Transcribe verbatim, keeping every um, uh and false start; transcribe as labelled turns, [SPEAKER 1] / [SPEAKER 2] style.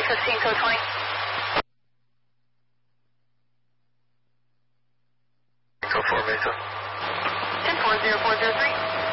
[SPEAKER 1] fifteen, code twenty.
[SPEAKER 2] Code four, Mesa.
[SPEAKER 1] ten four zero four zero three.